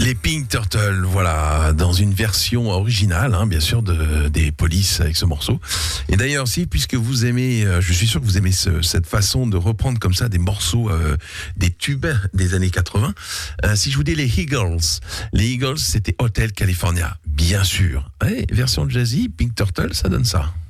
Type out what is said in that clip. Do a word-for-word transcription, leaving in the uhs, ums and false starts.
Les Pink Turtles, voilà, dans une version originale, hein, bien sûr, de, des Police avec ce morceau. Et d'ailleurs, si, puisque vous aimez, euh, je suis sûr que vous aimez ce, cette façon de reprendre comme ça des morceaux, euh, des tubes des années quatre-vingts, euh, si je vous dis les Eagles, les Eagles, c'était Hotel California, bien sûr. Ouais, version jazzy, Pink Turtle, ça donne ça.